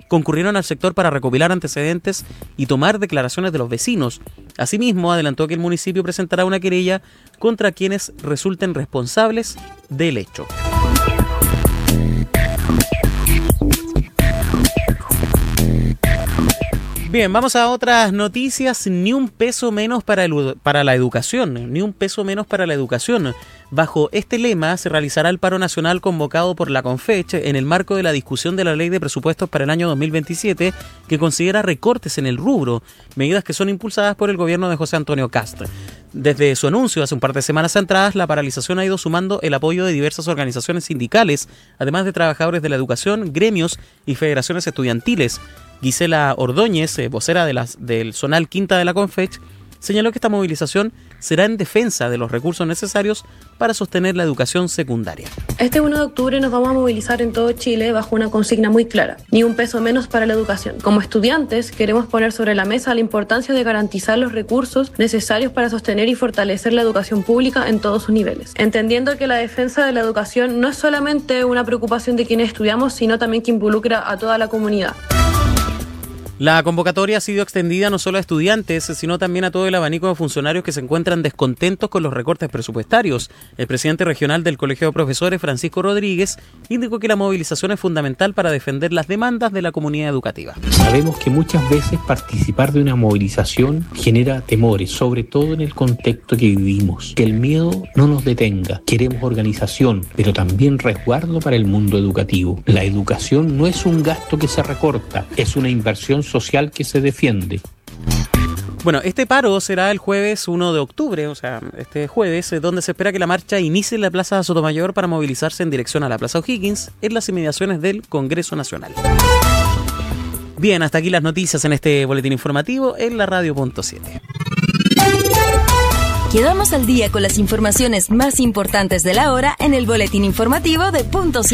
concurrieron al sector para recopilar antecedentes y tomar declaraciones de los vecinos. Asimismo, adelantó que el municipio presentará una querella contra quienes resulten responsables del hecho. Bien, vamos a otras noticias. Ni un peso menos para la educación. Ni un peso menos para la educación. Bajo este lema se realizará el paro nacional convocado por la CONFECH en el marco de la discusión de la Ley de Presupuestos para el año 2027, que considera recortes en el rubro, medidas que son impulsadas por el gobierno de José Antonio Kast. Desde su anuncio hace un par de semanas atrás, la paralización ha ido sumando el apoyo de diversas organizaciones sindicales, además de trabajadores de la educación, gremios y federaciones estudiantiles. Gisela Ordóñez, vocera del Zonal Quinta de la CONFECH, señaló que esta movilización será en defensa de los recursos necesarios para sostener la educación secundaria. Este 1 de octubre nos vamos a movilizar en todo Chile bajo una consigna muy clara: ni un peso menos para la educación. Como estudiantes, queremos poner sobre la mesa la importancia de garantizar los recursos necesarios para sostener y fortalecer la educación pública en todos sus niveles, entendiendo que la defensa de la educación no es solamente una preocupación de quienes estudiamos, sino también que involucra a toda la comunidad. La convocatoria ha sido extendida no solo a estudiantes, sino también a todo el abanico de funcionarios que se encuentran descontentos con los recortes presupuestarios. El presidente regional del Colegio de Profesores, Francisco Rodríguez, indicó que la movilización es fundamental para defender las demandas de la comunidad educativa. Sabemos que muchas veces participar de una movilización genera temores, sobre todo en el contexto que vivimos. Que el miedo no nos detenga. Queremos organización, pero también resguardo para el mundo educativo. La educación no es un gasto que se recorta, es una inversión social que se defiende. Bueno, este paro será el jueves 1 de octubre, o sea, este jueves, donde se espera que la marcha inicie en la Plaza Sotomayor para movilizarse en dirección a la Plaza O'Higgins, en las inmediaciones del Congreso Nacional. Bien, hasta aquí las noticias en este boletín informativo en la Radio.7. Quedamos al día con las informaciones más importantes de la hora en el boletín informativo de .7.